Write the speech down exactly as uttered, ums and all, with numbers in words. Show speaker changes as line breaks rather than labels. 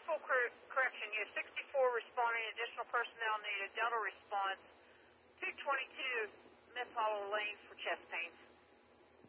full cor- correction. You have sixty-four responding. Additional personnel needed. Delta response. two twenty-two Miss Hollow Lane for chest pains.